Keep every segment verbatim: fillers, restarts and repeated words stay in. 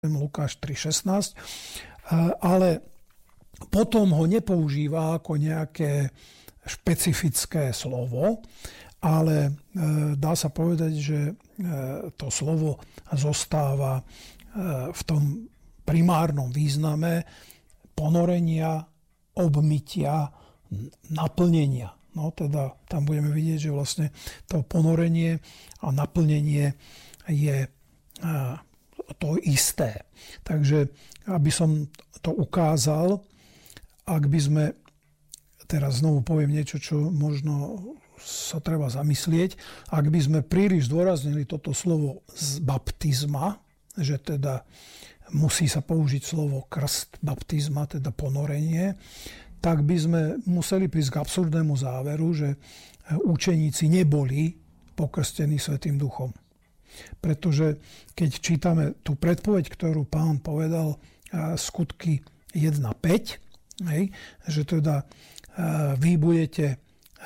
Lukáš tri šestnásť, ale potom ho nepoužíva ako nejaké špecifické slovo, ale dá sa povedať, že to slovo zostáva v tom primárnom význame ponorenia, obmytia, naplnenia. No teda tam budeme vidieť, že vlastne to ponorenie a naplnenie je to isté. Takže, aby som to ukázal, ak by sme, teraz znovu poviem niečo, čo možno sa treba zamyslieť, ak by sme príliš zdôraznili toto slovo z baptizma, že teda musí sa použiť slovo krst, baptizma, teda ponorenie, tak by sme museli prísť k absurdnému záveru, že učeníci neboli pokrstení Svätým Duchom. Pretože keď čítame tú predpoveď, ktorú Pán povedal, skutky jeden päť, hej, že teda vy budete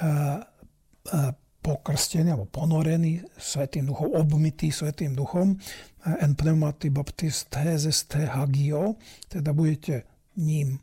pokrstení alebo ponorení Svätým Duchom, obmytí Svätým Duchom, en pneumati baptistéseste hagio, teda budete ním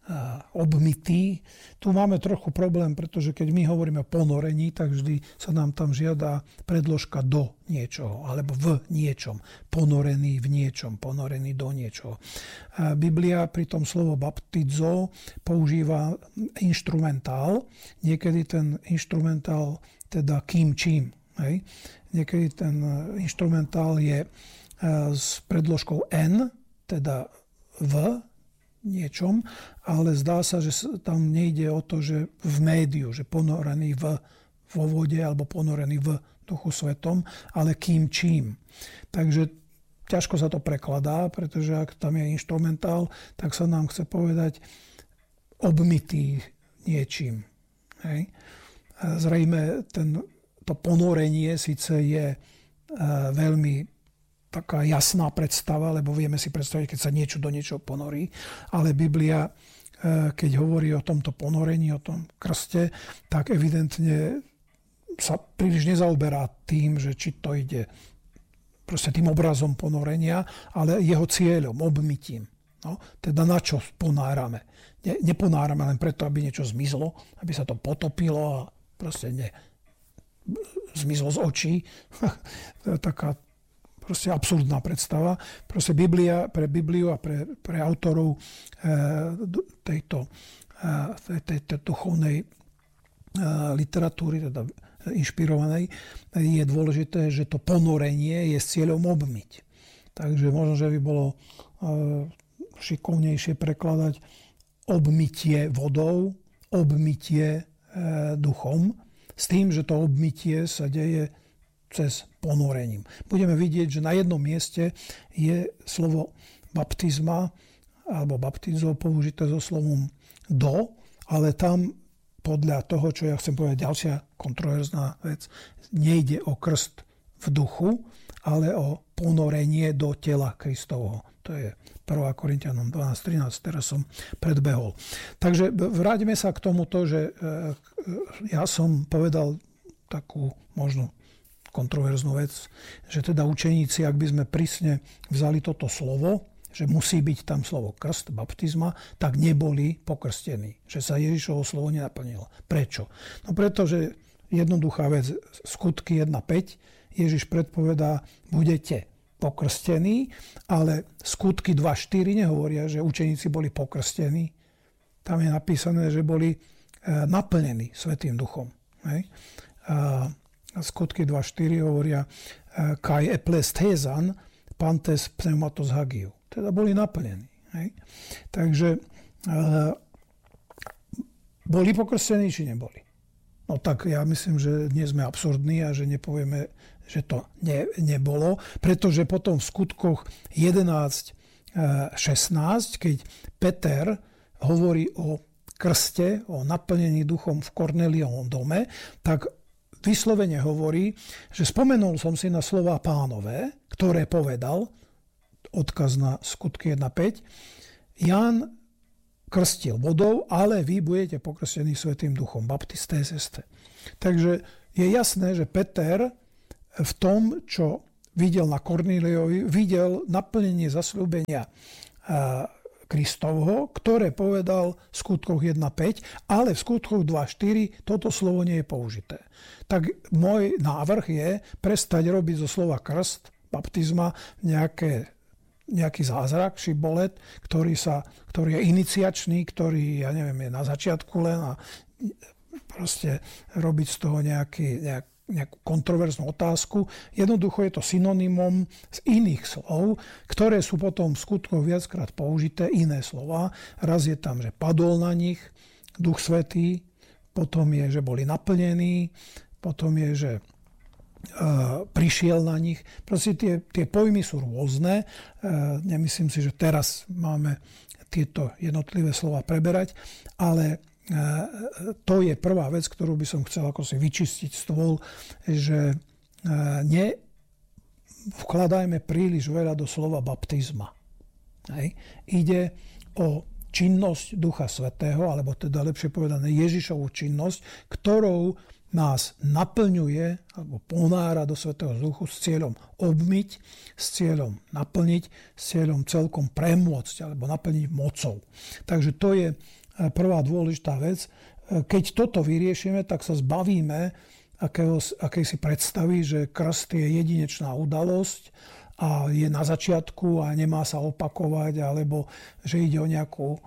obmytý. Tu máme trochu problém, pretože keď my hovoríme o ponorení, tak vždy sa nám tam žiada predložka do niečoho, alebo v niečom. Ponorený v niečom, ponorený do niečoho. Biblia pri tom slovo baptizo používa inštrumentál. Niekedy ten inštrumentál, teda kým čím. Hej? Niekedy ten inštrumentál je s predložkou n, teda v niečom, ale zdá sa, že tam nejde o to, že v médiu, že ponorený v, vo vode alebo ponorený v Duchu Svetom, ale kým čím. Takže ťažko sa to prekladá, pretože ak tam je inštrumentál, tak sa nám chce povedať obmytý niečím. Hej. Zrejme ten, to ponorenie síce je uh, veľmi taká jasná predstava, lebo vieme si predstaviť, keď sa niečo do niečoho ponorí, ale Biblia, keď hovorí o tomto ponorení, o tom krste, tak evidentne sa príliš nezaoberá tým, že či to ide proste tým obrazom ponorenia, ale jeho cieľom, obmytím. No, teda na čo ponárame? Ne, neponárame len preto, aby niečo zmizlo, aby sa to potopilo a proste ne, zmizlo z očí. To je taká proste absurdná predstava. Proste Biblia, pre Bibliu a pre, pre autorov tejto, tejto duchovnej literatúry, teda inšpirovanej, je dôležité, že to ponorenie je s cieľom obmyť. Takže možno, že by bolo šikovnejšie prekladať obmytie vodou, obmytie duchom, s tým, že to obmytie sa deje cez ponorením. Budeme vidieť, že na jednom mieste je slovo baptizma alebo baptizo použité so slovom do, ale tam podľa toho, čo ja chcem povedať, ďalšia kontroverzná vec, nejde o krst v duchu, ale o ponorenie do tela Kristovho. To je prvá Korinťanom dvanásť trinásť, teraz som predbehol. Takže vráťme sa k tomuto, že ja som povedal takú možno kontroverznú vec, že teda učeníci, ak by sme prísne vzali toto slovo, že musí byť tam slovo krst, baptizma, tak neboli pokrstení. Že sa Ježišovo slovo nenaplnilo. Prečo? No pretože jednoduchá vec, skutky jeden päť, Ježiš predpovedá, budete pokrstení, ale skutky dva štyri nehovoria, že učeníci boli pokrstení. Tam je napísané, že boli naplnení Svätým Duchom. Hej? A skutky dva štyri hovoria kai eplestézan pantes pneumatos hagiu. Teda boli naplnení. Hej? Takže e, boli pokrstení, či neboli? No tak ja myslím, že nie sme absurdní a že nepovieme, že to ne, nebolo, pretože potom v skutkoch jedenásť šestnásť, keď Peter hovorí o krste, o naplnení duchom v Korneliovom dome, tak vyslovene hovorí, že spomenul som si na slová Pánové, ktoré povedal, odkaz na skutky jeden päť, Ján krstil vodou, ale vy budete pokrstení Svätým Duchom, baptistéseste. Takže je jasné, že Peter v tom, čo videl na Kornéliovi, videl naplnenie zasľúbenia Kristovho, ktoré povedal v skutkoch jedna päť, ale v skutkoch dva štyri toto slovo nie je použité. Tak môj návrh je prestať robiť zo slova krst, baptizma, nejaké, nejaký zázrak, šibolet, ktorý, sa, ktorý je iniciačný, ktorý, ja neviem, je na začiatku len a proste robiť z toho nejaký, nejak, nejakú kontroverznú otázku. Jednoducho je to synonymom z iných slov, ktoré sú potom v skutkoch viackrát použité, iné slova. Raz je tam, že padol na nich Duch Svätý, potom je, že boli naplnení, potom je, že uh, prišiel na nich. Proste tie, tie pojmy sú rôzne. Uh, nemyslím si, že teraz máme tieto jednotlivé slova preberať, ale to je prvá vec, ktorú by som chcel ako si vyčistiť stôl, že nevkladajme príliš veľa do slova baptizma. Hej. Ide o činnosť Ducha Svätého, alebo teda lepšie povedané Ježišovú činnosť, ktorou nás naplňuje alebo ponára do Svätého Duchu s cieľom obmyť, s cieľom naplniť, s cieľom celkom premôcť alebo naplniť mocou. Takže to je prvá dôležitá vec. Keď toto vyriešime, tak sa zbavíme akého, akejsi predstavy, že krst je jedinečná udalosť a je na začiatku a nemá sa opakovať, alebo že ide o nejakú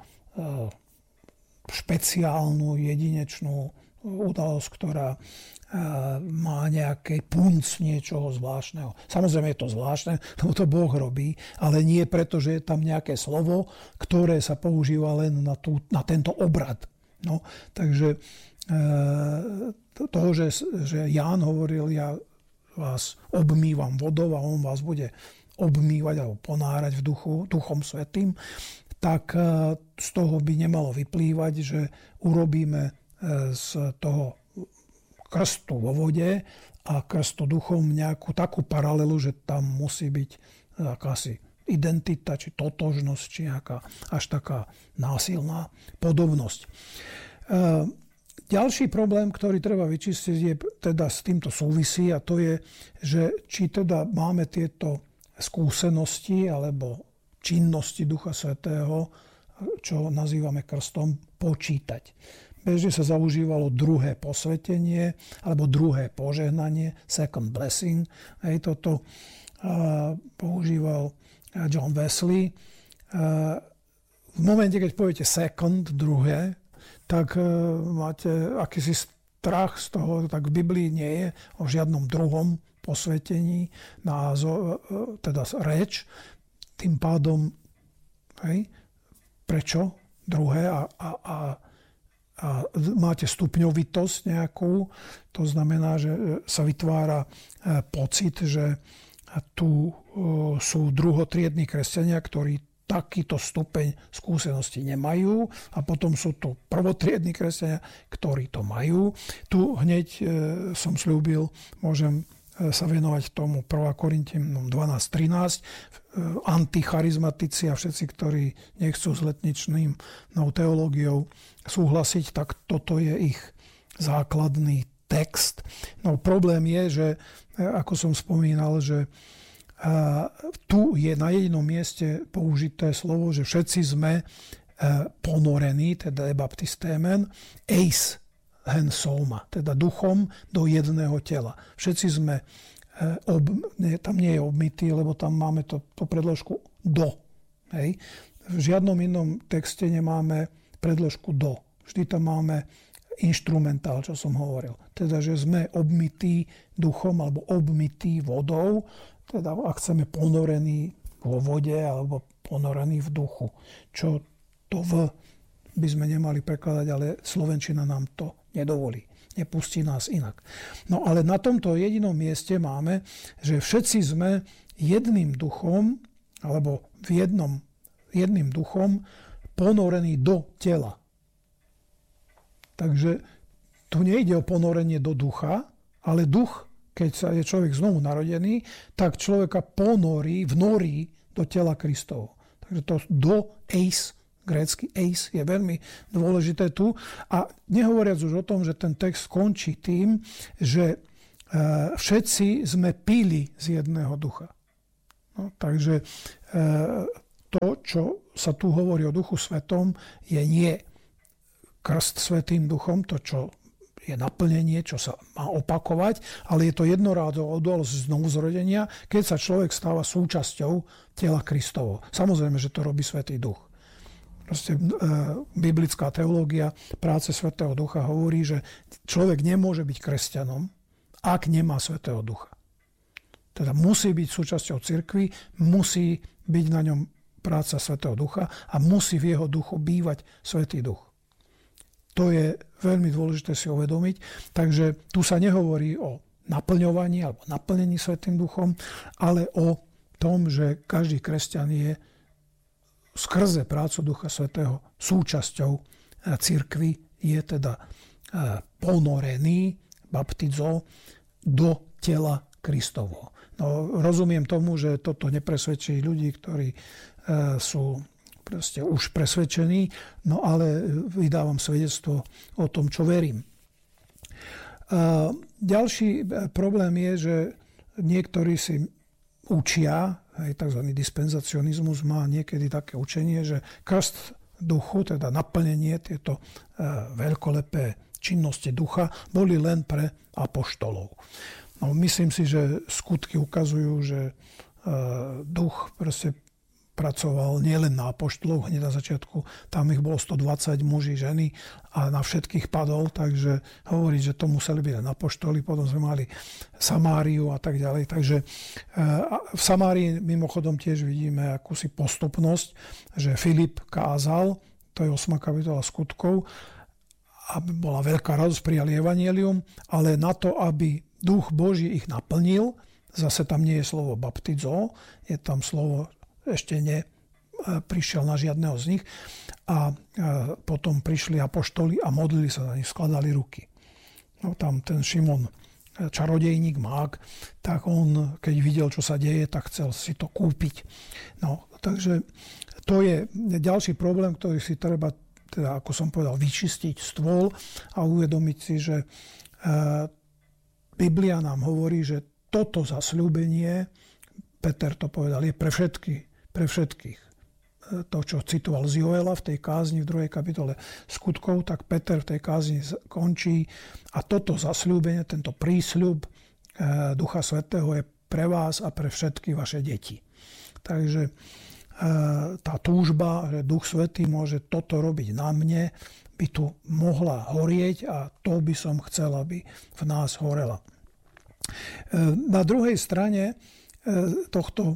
špeciálnu, jedinečnú udalosť, ktorá má nejaký punc niečoho zvláštneho. Samozrejme je to zvláštne, lebo to Boh robí, ale nie preto, že je tam nejaké slovo, ktoré sa používa len na, tú, na tento obrad. No, takže toho, že, že Ján hovoril, ja vás obmývam vodou a on vás bude obmývať alebo ponárať v duchu, Duchom Svätým, tak z toho by nemalo vyplývať, že urobíme z toho krstu vo vode a krstu duchom nejakú takú paralelu, že tam musí byť akási identita, či totožnosť, či nejaká až taká násilná podobnosť. Ďalší problém, ktorý treba vyčistiť, je teda s týmto súvisí a to je, že či teda máme tieto skúsenosti alebo činnosti Ducha Svätého, čo nazývame krstom, počítať. Bežne sa zaužívalo druhé posvetenie alebo druhé požehnanie, second blessing. Hej, toto uh, používal John Wesley. Uh, v momente, keď poviete second, druhé, tak uh, máte akýsi strach z toho, tak v Biblii nie je o žiadnom druhom posvetení, názov, uh, teda reč. Tým pádom, hej, prečo druhé a, a, a a máte stupňovitosť nejakú, to znamená, že sa vytvára pocit, že tu sú druhotriedni kresťania, ktorí takýto stupeň skúsenosti nemajú a potom sú tu prvotriedni kresťania, ktorí to majú. Tu hneď som sľúbil, môžem sa venovať tomu prvá Korinťanom dvanásť trinásť. Anticharizmatici a všetci, ktorí nechcú s letničným teológiou súhlasiť, tak toto je ich základný text. No problém je, že ako som spomínal, že tu je na jedinom mieste použité slovo, že všetci sme ponorení, teda baptistémen, eis hen soma, teda duchom do jedného tela. Všetci sme, ob, nie, tam nie je obmytý, lebo tam máme to, to predložku do. Hej. V žiadnom inom texte nemáme predložku do. Vždy tam máme inštrumentál, čo som hovoril. Teda, že sme obmytí duchom alebo obmytí vodou, teda ak chceme ponorení vo vode alebo ponorení v duchu. Čo to v by sme nemali prekladať, ale slovenčina nám to nedovolí. Nepustí nás inak. No ale na tomto jedinom mieste máme, že všetci sme jedným duchom, alebo v jednom, jedným duchom ponorení do tela. Takže tu nejde o ponorenie do ducha, ale duch, keď sa je človek znovu narodený, tak človeka ponorí, vnorí do tela Kristovo. Takže to do eis, grécky eis, je veľmi dôležité tu. A nehovoriac už o tom, že ten text končí tým, že všetci sme pili z jedného ducha. No, takže to, čo sa tu hovorí o Duchu Svetom, je nie krst Svätým Duchom, to, čo je naplnenie, čo sa má opakovať, ale je to jednorádová udalosť znovuzrodenia, keď sa človek stáva súčasťou tela Kristovo. Samozrejme, že to robí Svätý Duch. Proste e, biblická teológia práce Svätého Ducha hovorí, že človek nemôže byť kresťanom, ak nemá Svätého Ducha. Teda musí byť súčasťou cirkvi, musí byť na ňom práca Svätého Ducha a musí v jeho duchu bývať Svätý Duch. To je veľmi dôležité si uvedomiť. Takže tu sa nehovorí o naplňovaní alebo naplnení Svätým Duchom, ale o tom, že každý kresťan je skrze prácu Ducha Svätého súčasťou cirkvi, je teda ponorený, baptizo, do tela Kristovo. No, rozumiem tomu, že toto nepresvedčí ľudí, ktorí sú proste už presvedčení, no ale vydávam svedectvo o tom, čo verím. A ďalší problém je, že niektorí si učia, aj tzv. Dispenzacionizmus má niekedy také učenie, že krst duchu, teda naplnenie, tieto veľkolepé činnosti ducha, boli len pre apoštolov. No, myslím si, že skutky ukazujú, že duch proste pracoval nielen na apoštoloch, hneď na začiatku, tam ich bolo stodvadsať muží, ženy a na všetkých padol, takže hovoriť, že to museli byť len apoštoli, potom sme mali Samáriu a tak ďalej. Takže v Samárii mimochodom tiež vidíme akúsi postupnosť, že Filip kázal, to je ôsma kapitola skutkov, aby bola veľká radosť, prijali evanjelium, ale na to, aby Duch Boží ich naplnil, zase tam nie je slovo baptizo, je tam slovo ešte ne prišiel na žiadneho z nich a potom prišli apoštoli a modlili sa za nich, skladali ruky. No, tam ten Šimon, čarodejník, mák, tak on, keď videl, čo sa deje, tak chcel si to kúpiť. No, takže to je ďalší problém, ktorý si treba, teda, ako som povedal, vyčistiť stôl a uvedomiť si, že Biblia nám hovorí, že toto zasľúbenie, Peter to povedal, je pre všetky, pre všetkých. To, čo citoval z Joela v tej kázni v druhej kapitole skutkov, tak Peter v tej kázni končí a toto zasľúbenie, tento prísľub Ducha Svätého je pre vás a pre všetky vaše deti. Takže tá túžba, že Duch Svätý môže toto robiť na mne, by tu mohla horieť a to by som chcel, aby v nás horela. Na druhej strane tohto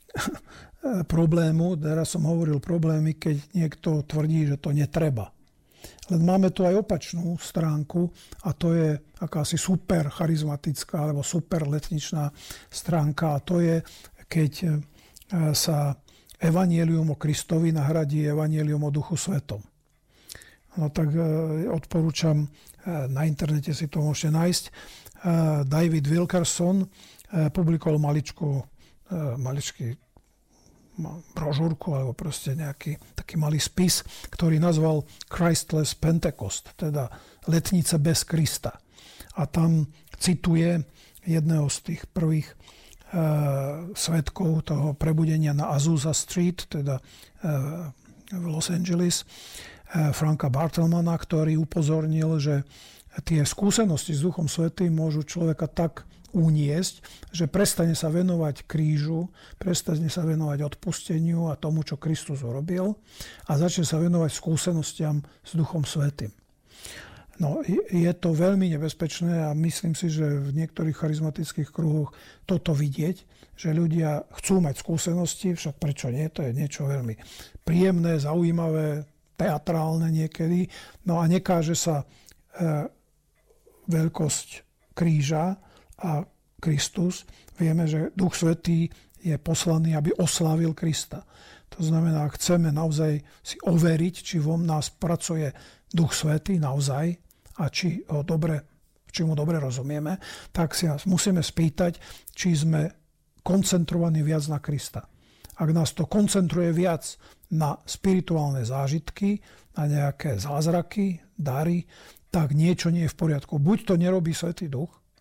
problému, teraz som hovoril problémy, keď niekto tvrdí, že to netreba. Len máme tu aj opačnú stránku a to je akási super charizmatická alebo super letničná stránka a to je, keď sa evanjelium o Kristovi nahradí evanjelium o Duchu Svetom. No tak odporúčam, na internete si to môžete nájsť. David Wilkerson publikoval maličku, maličký brožúrku alebo proste nejaký taký malý spis, ktorý nazval Christless Pentecost, teda letnice bez Krista. A tam cituje jedného z tých prvých e, svedkov toho prebudenia na Azusa Street, teda e, v Los Angeles, e, Franka Bartelmana, ktorý upozornil, že tie skúsenosti s Duchom Svätým môžu človeka tak uniesť, že prestane sa venovať krížu, prestane sa venovať odpusteniu a tomu, čo Kristus urobil a začne sa venovať skúsenostiam s Duchom Svätým. No, je to veľmi nebezpečné a myslím si, že v niektorých charizmatických kruhoch toto vidieť, že ľudia chcú mať skúsenosti, však prečo nie, to je niečo veľmi príjemné, zaujímavé, teatrálne niekedy, no a nekáže sa e, veľkosť kríža a Kristus. Vieme, že Duch Svätý je poslaný, aby oslávil Krista. To znamená, ak chceme naozaj si overiť, či vo nás pracuje Duch Svätý naozaj a či, ho dobre, či mu dobre rozumieme, tak si nás musíme spýtať, či sme koncentrovaní viac na Krista. Ak nás to koncentruje viac na spirituálne zážitky, na nejaké zázraky, dary, tak niečo nie je v poriadku. Buď to nerobí Svätý Duch,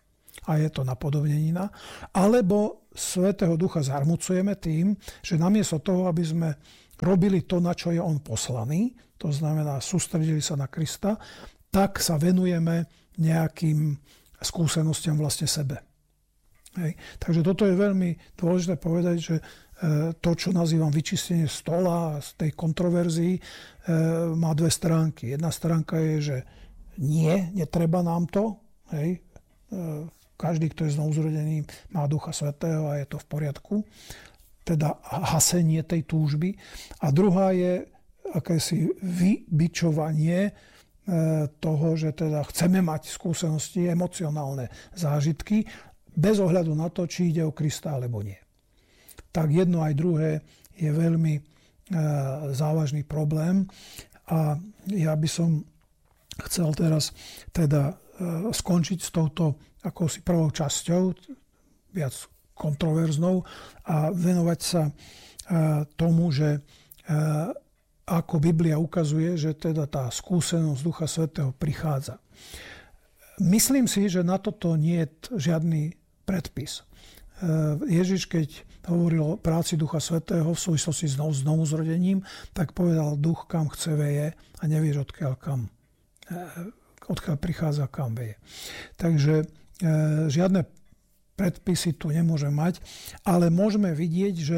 a je to napodobnenina, alebo Svätého Ducha zarmucujeme tým, že namiesto toho, aby sme robili to, na čo je on poslaný, to znamená sústredili sa na Krista, tak sa venujeme nejakým skúsenostiam vlastne sebe. Hej. Takže toto je veľmi dôležité povedať, že to, čo nazývam vyčistenie stola z tej kontroverzii, má dve stránky. Jedna stránka je, že nie, netreba nám to. Hej. Každý, kto je znovuzrodený, má Ducha Svätého a je to v poriadku. Teda hasenie tej túžby. A druhá je akési vybičovanie toho, že teda chceme mať skúsenosti, emocionálne zážitky, bez ohľadu na to, či ide o Krista alebo nie. Tak jedno aj druhé je veľmi e, závažný problém a ja by som chcel teraz teda e, skončiť s touto akousi prvou časťou, viac kontroverznou, a venovať sa e, tomu, že e, ako Biblia ukazuje, že teda tá skúsenosť Ducha Svätého prichádza. Myslím si, že na toto nie je žiadny predpis. Ježiš, keď hovoril o práci Ducha Svätého v súvislosti s znovuzrodením, tak povedal, duch kam chce veje a nevieš, odkiaľ kam, odkiaľ prichádza, kam veje. Takže žiadne predpisy tu nemôže mať, ale môžeme vidieť, že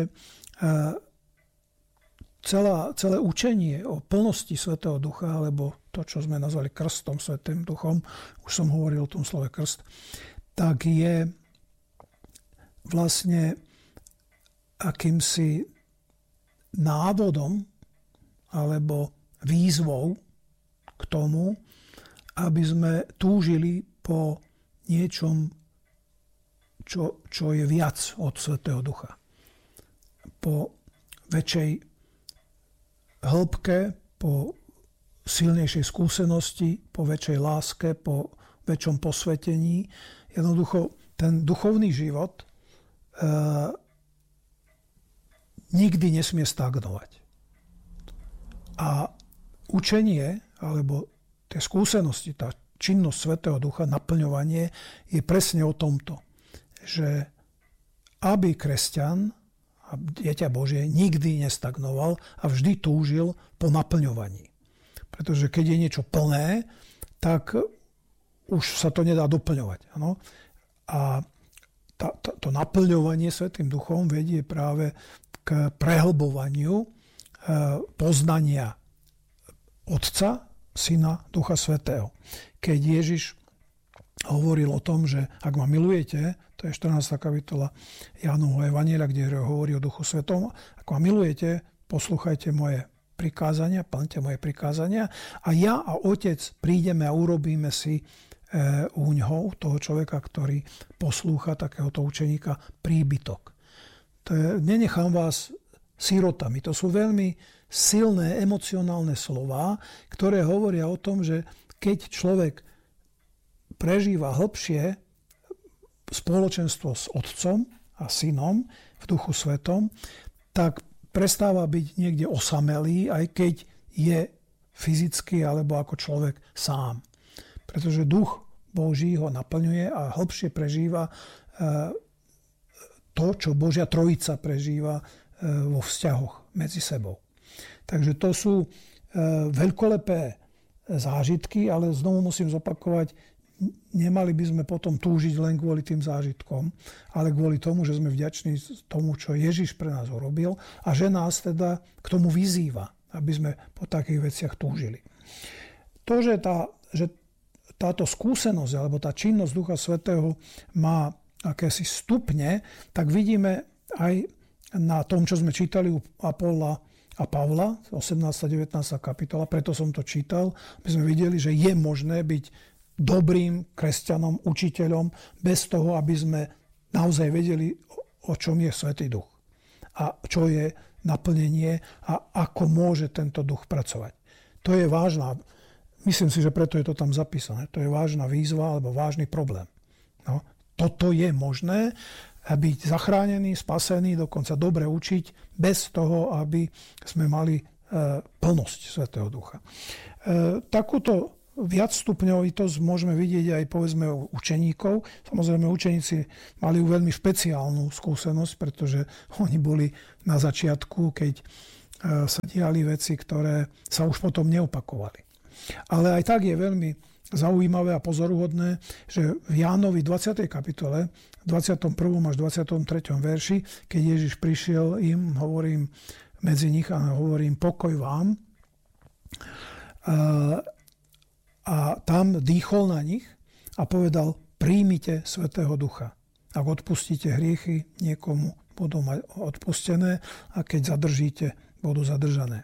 celá, celé učenie o plnosti Svätého Ducha, alebo to, čo sme nazvali krstom, Svätým Duchom, už som hovoril o tom slove krst, tak je vlastne akýmsi návodom alebo výzvou k tomu, aby sme túžili po niečom, čo, čo je viac od Svätého Ducha. Po väčšej hĺbke, po silnejšej skúsenosti, po väčšej láske, po väčšom posvetení. Jednoducho ten duchovný život e, nikdy nesmie stagnovať. A učenie, alebo tie skúsenosti, tá činnosť Svätého Ducha, naplňovanie, je presne o tomto. Že aby kresťan a dieťa Božie nikdy nestagnoval a vždy túžil po naplňovaní. Pretože keď je niečo plné, tak už sa to nedá doplňovať. Ano? A tá, tá, to naplňovanie Svätým Duchom vedie práve k prehlbovaniu e, poznania Otca, Syna, Ducha Svätého. Keď Ježiš hovoril o tom, že ak ma milujete, to je štrnásta kapitola Jánovho evanjelia, kde hovorí o Duchu Svätom, ak ma milujete, poslúchajte moje prikázania, plňte moje prikázania a ja a Otec prídeme a urobíme si e, u ňoho, toho človeka, ktorý poslúcha takéhoto učeníka, príbytok. To je, nenechám vás sirotami. To sú veľmi silné emocionálne slová, ktoré hovoria o tom, že keď človek prežíva hlbšie spoločenstvo s Otcom a Synom v Duchu Svetom, tak prestáva byť niekde osamelý, aj keď je fyzicky alebo ako človek sám. Pretože Duch Boží ho naplňuje a hlbšie prežíva to, čo Božia Trojica prežíva vo vzťahoch medzi sebou. Takže to sú veľkolepé zážitky, ale znovu musím zopakovať, nemali by sme potom túžiť len kvôli tým zážitkom, ale kvôli tomu, že sme vďační tomu, čo Ježiš pre nás urobil a že nás teda k tomu vyzýva, aby sme po takých veciach túžili. To, že, tá, že táto skúsenosť alebo tá činnosť Ducha Svätého má akési stupne, tak vidíme aj na tom, čo sme čítali u Apolla a Pavla, osemnásta a devätnásta kapitola, preto som to čítal, aby sme videli, že je možné byť dobrým kresťanom, učiteľom, bez toho, aby sme naozaj vedeli, o čom je Svätý Duch. A čo je naplnenie a ako môže tento duch pracovať. To je vážna, myslím si, že preto je to tam zapísané, to je vážna výzva alebo vážny problém. No, toto je možné, byť zachránený, spasený, dokonca dobre učiť, bez toho, aby sme mali e, plnosť Svätého Ducha. E, takúto viac stupňovitosť môžeme vidieť aj povedzme u učeníkov. Samozrejme učeníci mali veľmi špeciálnu skúsenosť, pretože oni boli na začiatku, keď sa diali veci, ktoré sa už potom neopakovali. Ale aj tak je veľmi zaujímavé a pozoruhodné, že v Jánovi dvadsiatej kapitole, dvadsiatom prvom až dvadsiatom treťom verši, keď Ježiš prišiel im, hovorím medzi nich a hovorím pokoj vám, a, a tam dýchol na nich a povedal, príjmite Svätého Ducha. Ak odpustíte hriechy, niekomu budú mať odpustené a keď zadržíte, budú zadržané.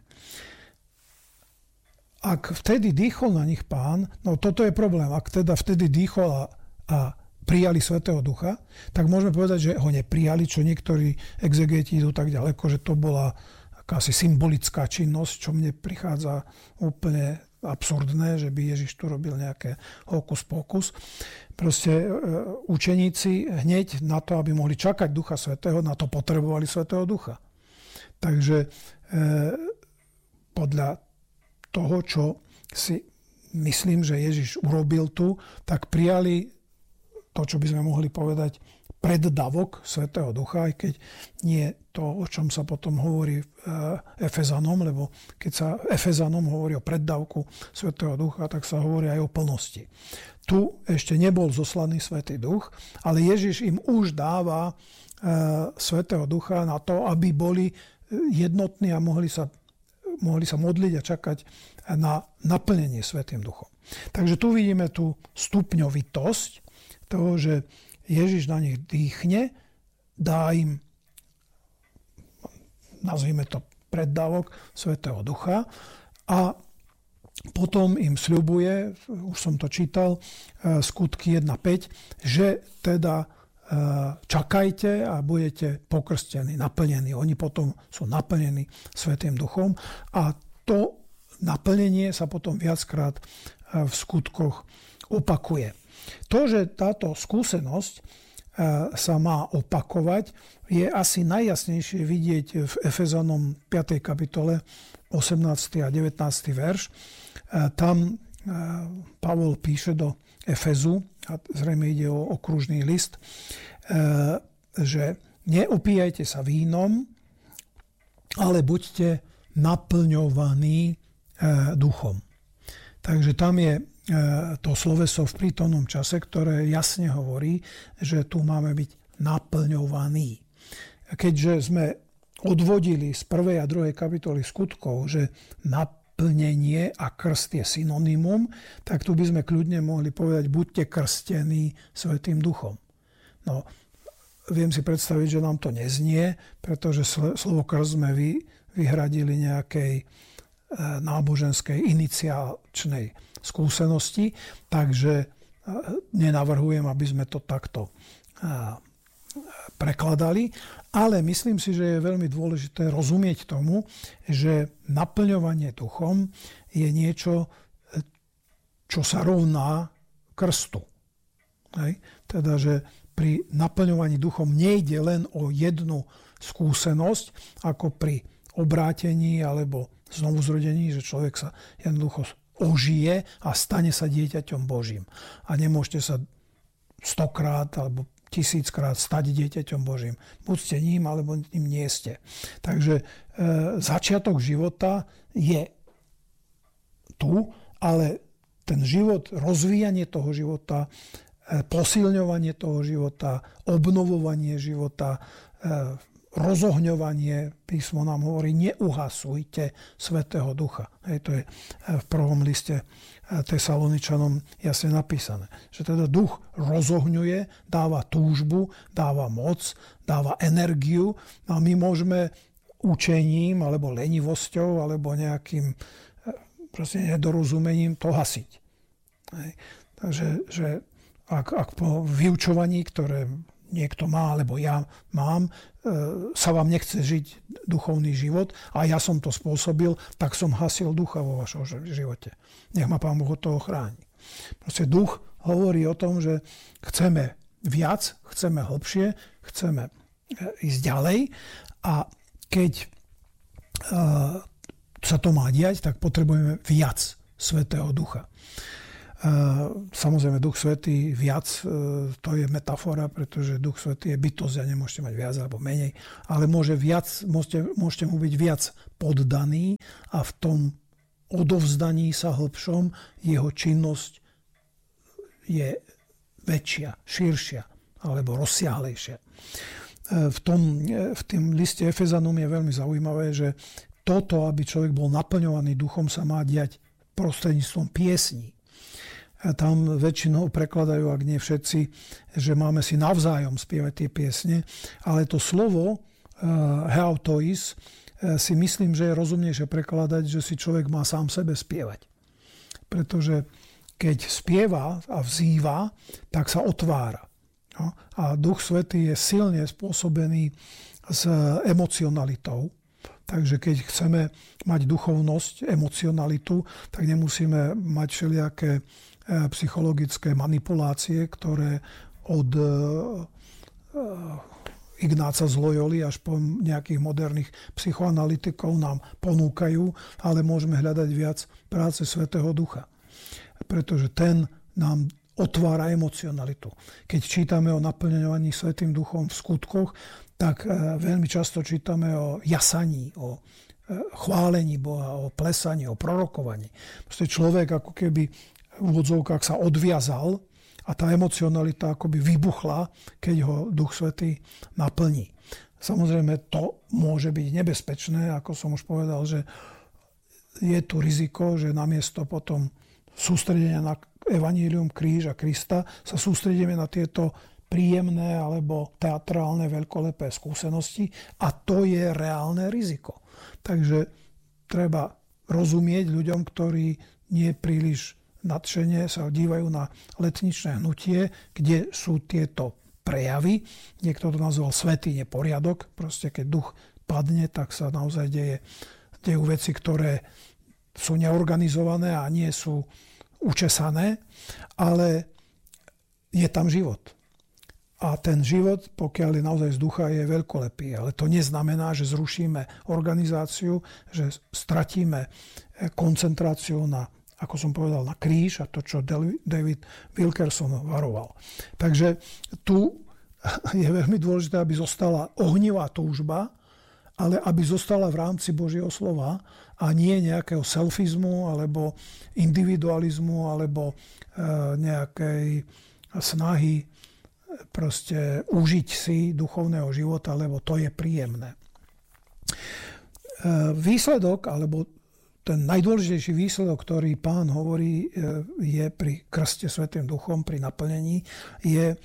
Ak vtedy dýchol na nich Pán, no toto je problém, ak teda vtedy dýchol a, a prijali Svätého Ducha, tak môžeme povedať, že ho neprijali, čo niektorí exegeti idú tak ďaleko, že to bola akási symbolická činnosť, čo mne prichádza úplne absurdné, že by Ježiš tu robil nejaké hokus pokus. Proste e, učeníci hneď na to, aby mohli čakať Ducha Svätého, na to potrebovali Svätého Ducha. Takže e, podľa toho, čo si myslím, že Ježiš urobil tu, tak prijali to, čo by sme mohli povedať, preddavok Svätého Ducha, aj keď nie to, o čom sa potom hovorí Efezanom, lebo keď sa Efezanom hovorí o preddavku Svätého Ducha, tak sa hovorí aj o plnosti. Tu ešte nebol zoslaný Svätý Duch, ale Ježiš im už dáva Svätého Ducha na to, aby boli jednotní a mohli sa mohli sa modliť a čakať na naplnenie Svätým Duchom. Takže tu vidíme tú stupňovitosť toho, že Ježiš na nich dýchne, dá im, nazvime to preddavok Svätého Ducha a potom im sľubuje, už som to čítal, skutky jedna päť, že teda čakajte a budete pokrstení, naplnení. Oni potom sú naplnení Svätým Duchom a to naplnenie sa potom viackrát v skutkoch opakuje. To, že táto skúsenosť sa má opakovať, je asi najjasnejšie vidieť v Efezanom piatej kapitole osemnásty a devätnásty verš. Tam Pavol píše do Efezu, a zrejme ide o okružný list, že neopíjajte sa vínom, ale buďte naplňovaní duchom. Takže tam je to sloveso v prítomnom čase, ktoré jasne hovorí, že tu máme byť naplňovaní. Keďže sme odvodili z prvej a druhej kapitoly skutkov, že naplnenie a krst je synonymum, tak tu by sme kľudne mohli povedať, buďte krstení Svätým Duchom. No, viem si predstaviť, že nám to neznie, pretože slovo krst sme vy, vyhradili nejakej náboženskej iniciačnej skúsenosti, takže nenavrhujem, aby sme to takto prekladali, ale myslím si, že je veľmi dôležité rozumieť tomu, že naplňovanie duchom je niečo, čo sa rovná krstu. Hej? Teda, že pri naplňovaní duchom nejde len o jednu skúsenosť, ako pri obrátení alebo znovuzrodení, že človek sa jednoducho ožije a stane sa dieťaťom Božím. A nemôžete sa stokrát alebo tisíckrát stať dieťaťom Božím. Buď ste ním, alebo ním nie ste. Takže e, začiatok života je tu, ale ten život, rozvíjanie toho života, e, posilňovanie toho života, obnovovanie života, e, rozohňovanie, písmo nám hovorí, neuhasujte Svätého Ducha. Hej, to je v prvom liste Tesaloničanom jasne napísané. Že teda duch rozohňuje, dáva túžbu, dáva moc, dáva energiu a my môžeme učením, alebo lenivosťou, alebo nejakým proste nedorozumením to hasiť. Hej. Takže že ak, ak po vyučovaní, ktoré niekto má, alebo ja mám, sa vám nechce žiť duchovný život a ja som to spôsobil, tak som hasil ducha vo vašom živote. Nech ma Pán Boh od toho chráni. Proste duch hovorí o tom, že chceme viac, chceme hlbšie, chceme ísť ďalej a keď sa to má diať, tak potrebujeme viac Svätého Ducha. Samozrejme, Duch Svätý viac, to je metafora, pretože Duch Svätý je bytosť a nemôžete mať viac alebo menej, ale môže viac, môžete, môžete mu byť viac poddaný a v tom odovzdaní sa hlbšom jeho činnosť je väčšia, širšia alebo rozsiahlejšia. V tom, v tým liste Efezanom je veľmi zaujímavé, že toto, aby človek bol naplňovaný duchom, sa má diať prostredníctvom piesní. A tam väčšinou prekladajú, ak nie všetci, že máme si navzájom spievať tie piesne, ale to slovo uh, heautois uh, si myslím, že je rozumnejšie prekladať, že si človek má sám sebe spievať. Pretože keď spieva a vzýva, tak sa otvára. No? A Duch Svätý je silne spôsobený s emocionalitou. Takže keď chceme mať duchovnosť, emocionalitu, tak nemusíme mať všelijaké psychologické manipulácie, ktoré od Ignáca z Loyoli až po nejakých moderných psychoanalytikov nám ponúkajú, ale môžeme hľadať viac práce Svätého Ducha. Pretože ten nám otvára emocionalitu. Keď čítame o naplňovaní Svätým Duchom v skutkoch, tak veľmi často čítame o jasaní, o chválení Boha, o plesaní, o prorokovaní. Proste človek ako keby v úvodzovkách sa odviazal a tá emocionalita akoby vybuchla, keď ho Duch Svätý naplní. Samozrejme, to môže byť nebezpečné, ako som už povedal, že je tu riziko, že namiesto potom sústredenia na evanjelium, kríž a Krista sa sústredíme na tieto príjemné alebo teatrálne veľkolepé skúsenosti a to je reálne riziko. Takže treba rozumieť ľuďom, ktorí nie príliš nadšene sa dívajú na letničné hnutie, kde sú tieto prejavy. Niekto to nazval svätý neporiadok. Proste keď duch padne, tak sa naozaj deje, dejú veci, ktoré sú neorganizované a nie sú učesané, ale je tam život. A ten život, pokiaľ je naozaj z ducha, je veľkolepý. Ale to neznamená, že zrušíme organizáciu, že stratíme koncentráciu na, ako som povedal, na kríž a to, čo David Wilkerson varoval. Takže tu je veľmi dôležité, aby zostala ohnivá túžba, ale aby zostala v rámci Božieho slova a nie nejakého selfizmu alebo individualizmu alebo e, nejakej snahy proste užiť si duchovného života, lebo to je príjemné. E, výsledok, alebo ten najdôležitejší výsledok, ktorý Pán hovorí, e, je pri krste Svätým Duchom, pri naplnení, je e,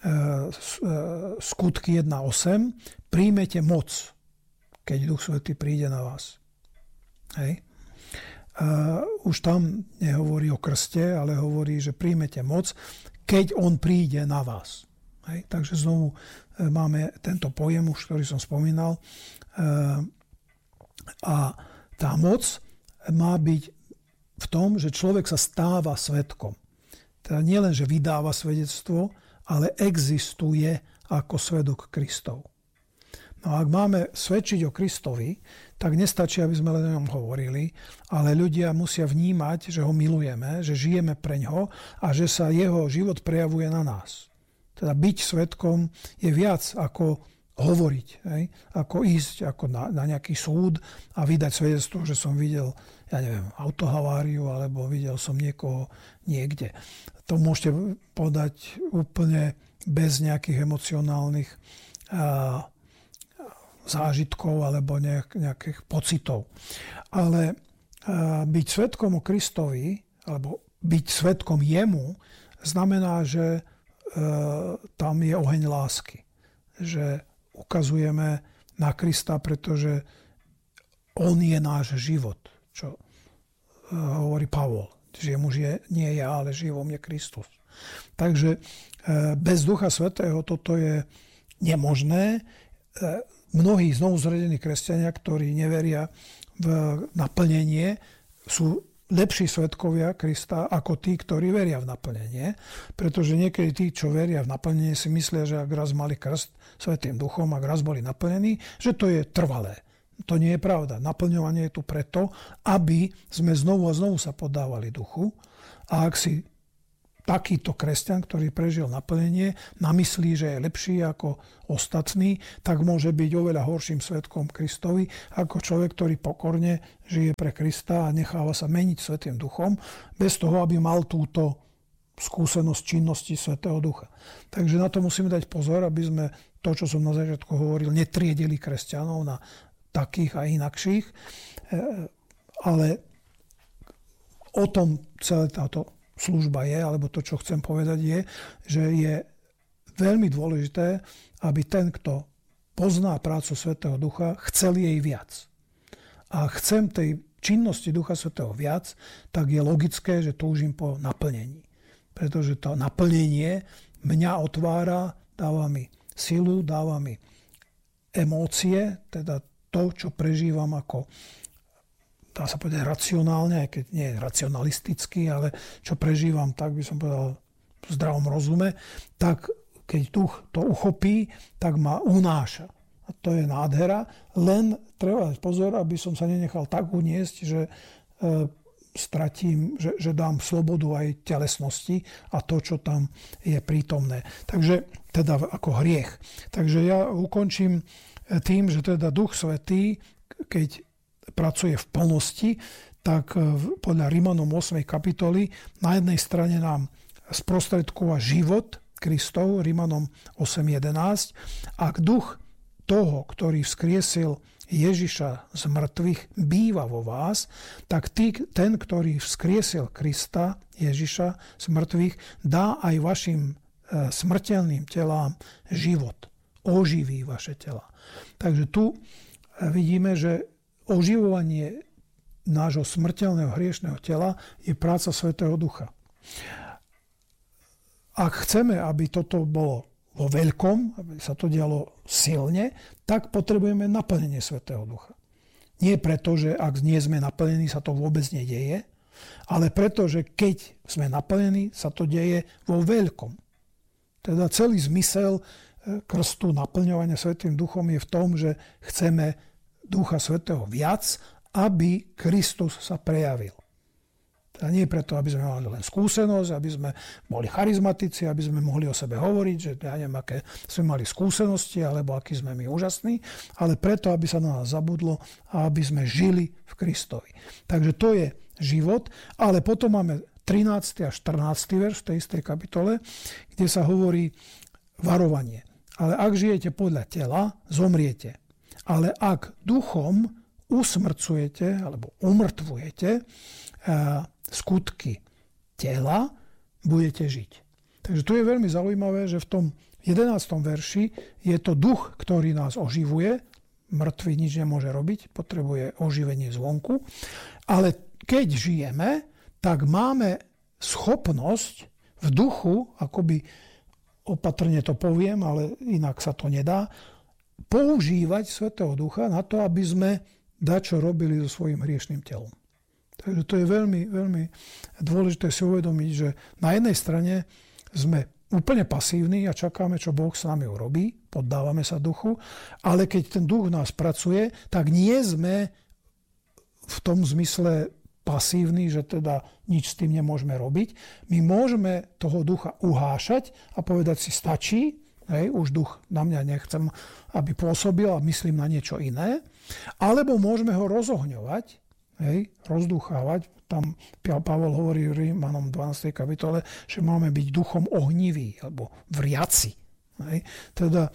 skutky jedna osem. Príjmete moc, keď Duch Svätý príde na vás. Hej. Uh, už tam nehovorí o krste, ale hovorí, že príjmete moc, keď on príde na vás. Hej. Takže znovu uh, máme tento pojem, už ktorý som spomínal. Uh, a tá moc má byť v tom, že človek sa stáva svedkom. Teda nie len, že vydáva svedectvo, ale existuje ako svedok Kristov. No a ak máme svedčiť o Kristovi, tak nestačí, aby sme len o ňom hovorili, ale ľudia musia vnímať, že ho milujeme, že žijeme preňho a že sa jeho život prejavuje na nás. Teda byť svedkom je viac ako hovoriť, hej? Ako ísť ako na, na nejaký súd a vydať svedectvo, že som videl, ja neviem, autohaváriu alebo videl som niekoho niekde. To môžete podať úplne bez nejakých emocionálnych a, zážitkov alebo nejak, nejakých pocitov. Ale uh, byť svedkom o Kristovi alebo byť svedkom jemu znamená, že uh, tam je oheň lásky. Že ukazujeme na Krista, pretože on je náš život. Čo uh, hovorí Pavol. Že mu žije, nie ja, ale žije vo mne Kristus. Takže uh, bez Ducha Svätého toto je nemožné. Uh, Mnohí znovuzrodení kresťania, ktorí neveria v naplnenie, sú lepší svedkovia Krista ako tí, ktorí veria v naplnenie. Pretože niekedy tí, čo veria v naplnenie, si myslia, že ak raz mali krst Svätým Duchom, ak raz boli naplnení, že to je trvalé. To nie je pravda. Naplňovanie je tu preto, aby sme znovu a znovu sa podávali duchu. A ak si takýto kresťan, ktorý prežil naplnenie, namyslí, že je lepší ako ostatní, tak môže byť oveľa horším svedkom Kristovi ako človek, ktorý pokorne žije pre Krista a necháva sa meniť Svätým Duchom, bez toho, aby mal túto skúsenosť činnosti Svätého Ducha. Takže na to musíme dať pozor, aby sme to, čo som na začiatku hovoril, netriedili kresťanov na takých a inakších, ale o tom celé táto služba je, alebo to, čo chcem povedať je, že je veľmi dôležité, aby ten, kto pozná prácu Svätého Ducha, chcel jej viac. A chcem tej činnosti Ducha Svätého viac, tak je logické, že túžim po naplnení. Pretože to naplnenie mňa otvára, dáva mi silu, dáva mi emócie, teda to, čo prežívam ako, dá sa povedať, racionálne, aj keď nie je racionalisticky, ale čo prežívam, tak by som povedal v zdravom rozume, tak keď duch to uchopí, tak ma unáša. A to je nádhera, len treba dať pozor, aby som sa nenechal tak uniesť, že e, stratím, že, že dám slobodu aj telesnosti a to, čo tam je prítomné. Takže teda ako hriech. Takže ja ukončím tým, že teda Duch Svätý, keď pracuje v plnosti, tak podľa Rimanom ôsmej kapitoly na jednej strane nám sprostredkova život Kristov, Rimanom osem jedenásť, ak duch toho, ktorý vzkriesil Ježiša z mŕtvych, býva vo vás, tak tí, ten, ktorý vzkriesil Krista, Ježiša z mŕtvych, dá aj vašim e, smrteľným telám život. Oživí vaše tela. Takže tu vidíme, že oživovanie nášho smrteľného hriešného tela je práca Svätého Ducha. Ak chceme, aby toto bolo vo veľkom, aby sa to dialo silne, tak potrebujeme naplnenie Svätého Ducha. Nie preto, že ak nie sme naplnení, sa to vôbec nedeje, ale preto, že keď sme naplnení, sa to deje vo veľkom. Teda celý zmysel krstu naplňovania Svätým Duchom je v tom, že chceme Ducha Svätého viac, aby Kristus sa prejavil. Teda nie preto, aby sme mali len skúsenosť, aby sme boli charizmatici, aby sme mohli o sebe hovoriť, že ja neviem, aké sme mali skúsenosti, alebo akí sme my úžasní, ale preto, aby sa na nás zabudlo a aby sme žili v Kristovi. Takže to je život, ale potom máme trinásty a štrnásty verš v tej istej kapitole, kde sa hovorí varovanie. Ale ak žijete podľa tela, zomriete. Ale ak duchom usmrcujete alebo umrtvujete skutky tela, budete žiť. Takže tu je veľmi zaujímavé, že v tom jedenástom verši je to duch, ktorý nás oživuje. Mŕtvy nič nemôže robiť, potrebuje oživenie zvonku. Ale keď žijeme, tak máme schopnosť v duchu, akoby opatrne to poviem, ale inak sa to nedá, používať Svätého Ducha na to, aby sme dačo robili so svojím hriešným telom. Takže to je veľmi, veľmi dôležité si uvedomiť, že na jednej strane sme úplne pasívni a čakáme, čo Boh s nami urobí, poddávame sa duchu, ale keď ten duch v nás pracuje, tak nie sme v tom zmysle pasívni, že teda nič s tým nemôžeme robiť. My môžeme toho ducha uhášať a povedať si, stačí, hej, už duch na mňa nechcem, aby pôsobil a myslím na niečo iné. Alebo môžeme ho rozohňovať, hej, rozduchávať. Tam Pavol hovorí v Rimanom dvanástej kapitole, že máme byť duchom ohnivý alebo vriaci. Hej. Teda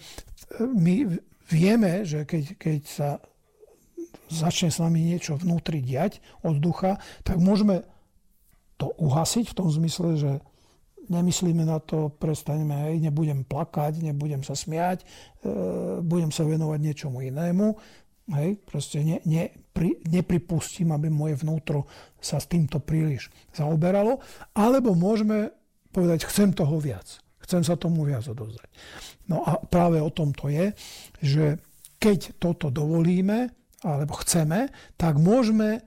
my vieme, že keď, keď sa začne s nami niečo vnútri diať od ducha, tak môžeme to uhasiť v tom zmysle, že nemyslíme na to, prestaneme, hej, nebudem plakať, nebudem sa smiať, e, budem sa venovať niečomu inému. Hej, proste ne, ne, pri, nepripustím, aby moje vnútro sa s týmto príliš zaoberalo. Alebo môžeme povedať, chcem toho viac. Chcem sa tomu viac odovzdať. No a práve o tom to je, že keď toto dovolíme, alebo chceme, tak môžeme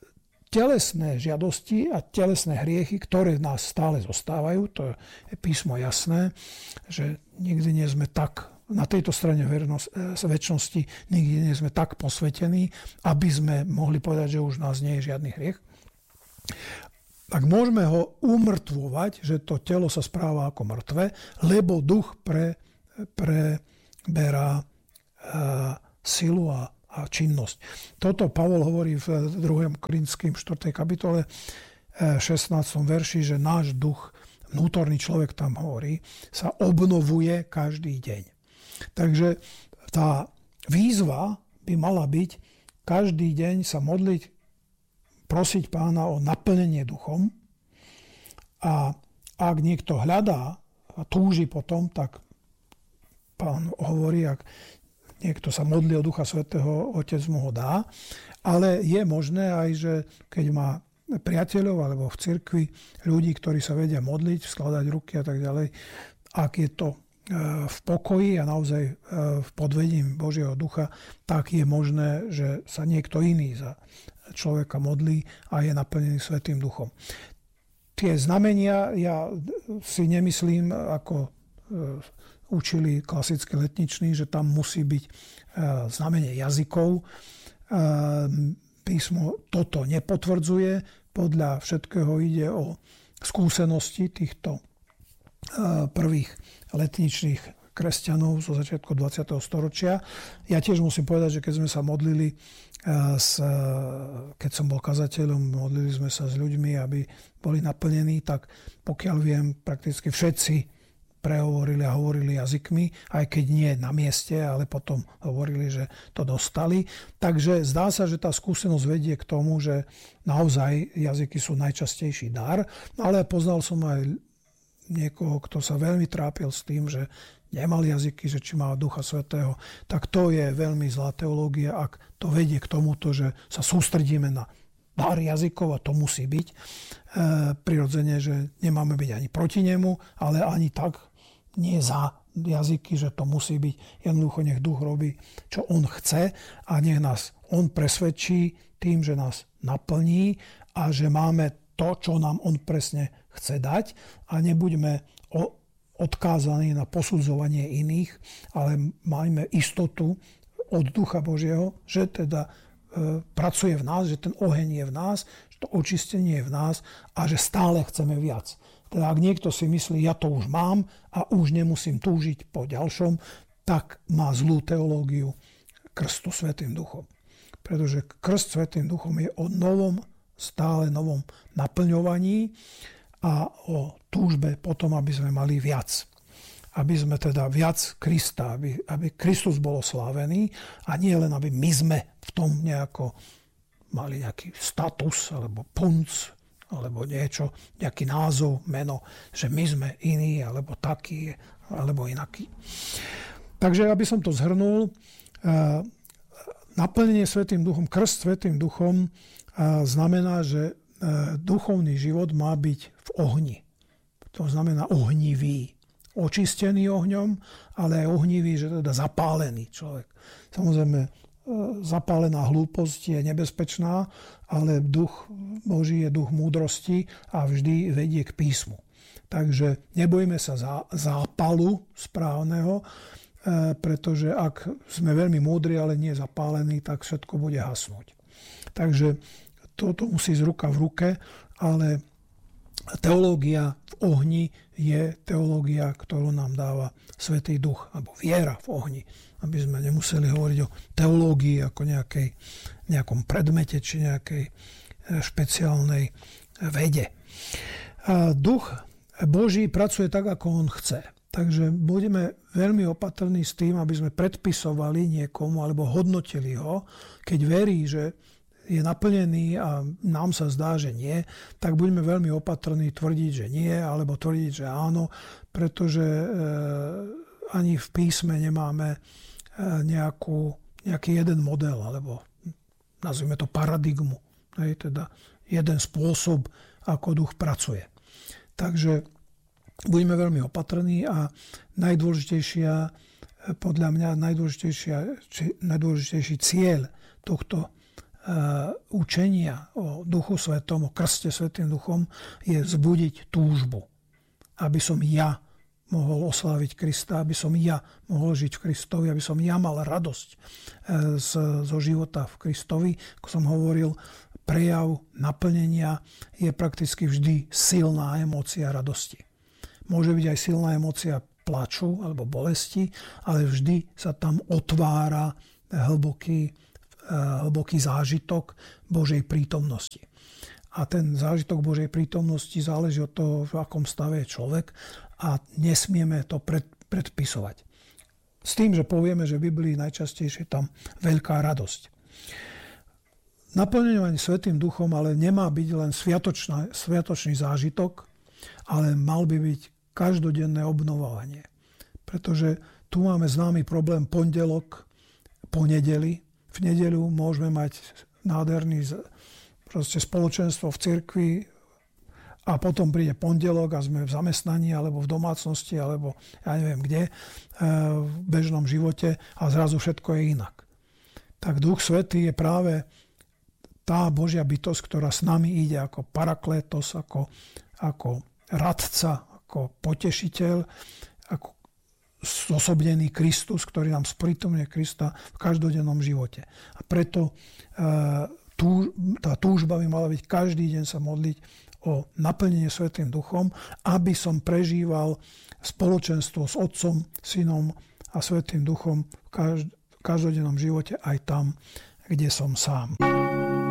telesné žiadosti a telesné hriechy, ktoré nás stále zostávajú, to je písmo jasné, že nikdy nie sme tak, na tejto strane večnosti, nikdy nie sme tak posvetení, aby sme mohli povedať, že už nás nie je žiadny hriech. tak môžeme ho umrtvovať, že to telo sa správa ako mŕtve, lebo duch pre, preberá e, silu a, a činnosť. Toto Pavol hovorí v druhom Korinským štvrtej kapitole e, šestnástom verši, že náš duch, vnútorný človek tam hovorí, sa obnovuje každý deň. Takže tá výzva by mala byť každý deň sa modliť, prosiť Pána o naplnenie duchom, a ak niekto hľadá a túži potom, tak Pán hovorí, ak niekto sa modlí o Ducha Svätého, Otec mu ho dá, ale je možné aj, že keď má priateľov alebo v cirkvi ľudí, ktorí sa vedia modliť, skladať ruky a tak ďalej, ak je to v pokoji a naozaj v podvedení Božieho ducha, tak je možné, že sa niekto iný za človeka modlí a je naplnený Svätým duchom. Tie znamenia, ja si nemyslím, ako učili klasickí letniční, že tam musí byť znamenie jazykov. Písmo toto nepotvrdzuje. Podľa všetkého ide o skúsenosti týchto prvých letničných kresťanov zo začiatku dvadsiateho storočia. Ja tiež musím povedať, že keď sme sa modlili, keď som bol kazateľom, modlili sme sa s ľuďmi, aby boli naplnení, tak pokiaľ viem, prakticky všetci prehovorili a hovorili jazykmi, aj keď nie na mieste, ale potom hovorili, že to dostali. Takže zdá sa, že tá skúsenosť vedie k tomu, že naozaj jazyky sú najčastejší dar, ale poznal som aj niekoho, kto sa veľmi trápil s tým, že nemal jazyky, že či má Ducha Svätého, tak to je veľmi zlá teológia, ak to vedie k tomuto, že sa sústredíme na dar jazykov, a to musí byť. E, prirodzene, že nemáme byť ani proti nemu, ale ani tak nie za jazyky, že to musí byť. Jednoducho nech duch robí, čo on chce, a nech nás on presvedčí tým, že nás naplní a že máme to, čo nám on presne chce dať, a nebuďme odkázaní na posudzovanie iných, ale majme istotu od Ducha Božieho, že teda e, pracuje v nás, že ten oheň je v nás, že to očistenie je v nás a že stále chceme viac. Teda ak niekto si myslí, ja to už mám a už nemusím túžiť po ďalšom, tak má zlú teológiu krstu Svätým duchom. Pretože krst Svätým duchom je o novom, stále novom naplňovaní a o túžbe potom, aby sme mali viac. Aby sme teda viac Krista, aby, aby Kristus bol oslávený, a nie len, aby my sme v tom nejako mali nejaký status alebo punc alebo niečo, nejaký názov, meno, že my sme iní alebo takí alebo inakí. Takže aby som to zhrnul, naplnenie Svätým duchom, krst Svätým duchom znamená, že duchovný život má byť v ohni. To znamená ohnivý. Očistený ohňom, ale aj ohnivý, že teda zapálený človek. Samozrejme, zapálená hlúposť je nebezpečná, ale duch Boží je duch múdrosti a vždy vedie k písmu. Takže nebojme sa zápalu správneho, pretože ak sme veľmi múdri, ale nie zapálení, tak všetko bude hasnúť. Takže toto musí ísť ruka v ruke, ale teológia v ohni je teológia, ktorú nám dáva Svätý duch, alebo viera v ohni. Aby sme nemuseli hovoriť o teológii ako nejakej, nejakom predmete či nejakej špeciálnej vede. A duch Boží pracuje tak, ako on chce. Takže budeme veľmi opatrní s tým, aby sme predpisovali niekomu alebo hodnotili ho, keď verí, že je naplnený a nám sa zdá, že nie, tak buďme veľmi opatrní tvrdiť, že nie, alebo tvrdiť, že áno, pretože e, ani v písme nemáme e, nejakú, nejaký jeden model, alebo nazvime to paradigmu, hej, teda jeden spôsob, ako duch pracuje. Takže buďme veľmi opatrní a najdôležitejšia, podľa mňa najdôležitejšia, či, najdôležitejší cieľ tohto učenia o Duchu Svätom, o krste Svätým duchom je vzbudiť túžbu, aby som ja mohol osláviť Krista, aby som ja mohol žiť v Kristovi, aby som ja mal radosť z, zo života v Kristovi. Ako som hovoril, prejav naplnenia je prakticky vždy silná emócia radosti. Môže byť aj silná emócia plaču alebo bolesti, ale vždy sa tam otvára hlboký, hlboký zážitok Božej prítomnosti. A ten zážitok Božej prítomnosti záleží od toho, v akom stave je človek a nesmieme to pred, predpisovať. S tým, že povieme, že v Biblii najčastejšie je tam veľká radosť. Naplňovanie Svätým Duchom ale nemá byť len sviatočný zážitok, ale mal by byť každodenné obnovovanie. Pretože tu máme známy problém pondelok po nedeli. V nedeľu môžeme mať nádherný proste spoločenstvo v cirkvi a potom príde pondelok a sme v zamestnaní alebo v domácnosti alebo ja neviem kde v bežnom živote a zrazu všetko je inak. Tak Duch Svätý je práve tá Božia bytosť, ktorá s nami ide ako paraklétos, ako, ako radca, ako potešiteľ, ako zosobnený Kristus, ktorý nám sprítomňuje Krista v každodennom živote. A preto e, tú, tá túžba by mala byť každý deň sa modliť o naplnenie Svätým Duchom, aby som prežíval spoločenstvo s Otcom, Synom a Svätým Duchom v každodennom živote aj tam, kde som sám.